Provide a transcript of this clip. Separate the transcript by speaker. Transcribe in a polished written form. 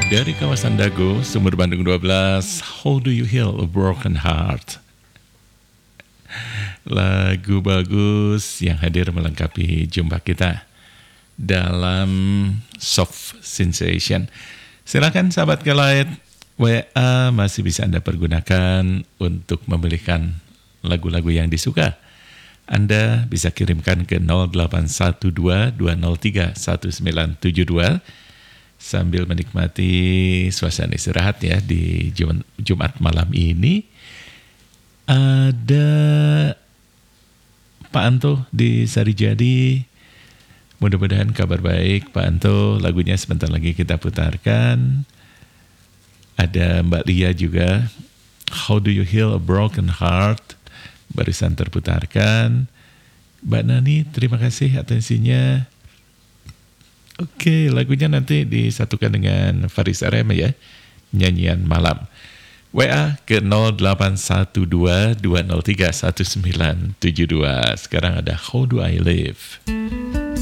Speaker 1: Dari kawasan Dago, Sumur Bandung 12, How Do You Heal a Broken Heart? Lagu bagus yang hadir melengkapi jumpa kita dalam Soft Sensation. Silakan sahabat Kelight, WA masih bisa Anda pergunakan untuk membelikan lagu-lagu yang disuka. Anda bisa kirimkan ke 0812-203-1972 sambil menikmati suasana istirahat ya di Jumat malam ini. Ada Pak Anto di Sarijadi. Mudah-mudahan kabar baik Pak Anto. Lagunya sebentar lagi kita putarkan. Ada Mbak Lia juga, How Do You Heal a Broken Heart, barusan terputarkan. Mbak Nani, terima kasih atensinya. Oke, lagunya nanti disatukan dengan Faris Arema ya, nyanyian malam. WA ke 0812-203-1972. Sekarang ada How Do I Live.